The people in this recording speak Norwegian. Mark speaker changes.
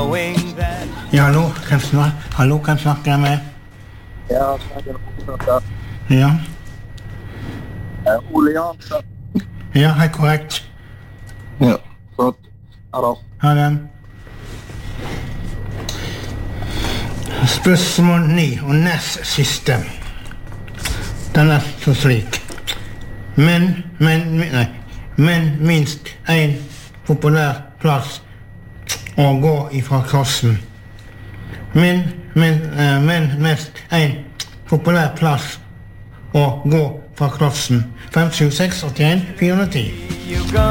Speaker 1: knowing that.
Speaker 2: Ja, hallo, kan snakke med?
Speaker 3: Ja, snakker.
Speaker 2: Ja.
Speaker 3: Ole Jansen.
Speaker 2: Ja, helt korrekt.
Speaker 3: Ja, flott.
Speaker 2: Ha det. Spørsmål 9 og nest siste. Den er så slik. Men minst en populær plass å gå ifra klassen. Men mest en populær plass å gå fra klassen. 5, 7, 6, 81, 410.